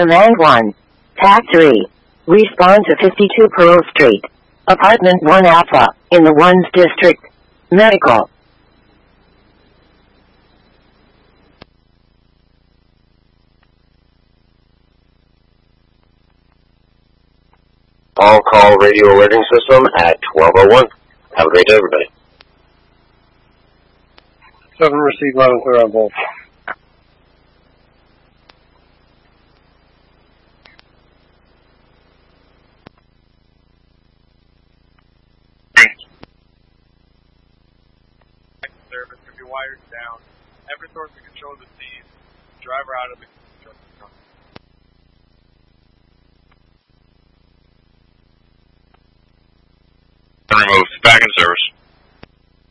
Command 1. TAC 3. Respond to 52 Pearl Street. Apartment 1 Alpha, in the 1's district. Medical. All call radio alerting system at 1201. Have a great day, everybody. 7 received, loud and clear on both. Service can be wired down. Every source to control the scene. Driver out of the